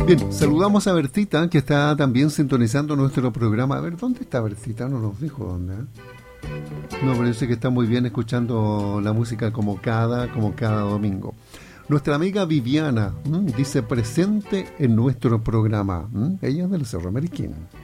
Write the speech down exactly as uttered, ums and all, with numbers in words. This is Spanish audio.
Bien, saludamos a Bertita, que está también sintonizando nuestro programa. A ver, ¿dónde está Bertita? No nos dijo dónde, ¿eh? No, parece que está muy bien escuchando la música como cada, como cada domingo. Nuestra amiga Viviana ¿m? dice presente en nuestro programa. ¿m? Ella es del Cerro Meriquín.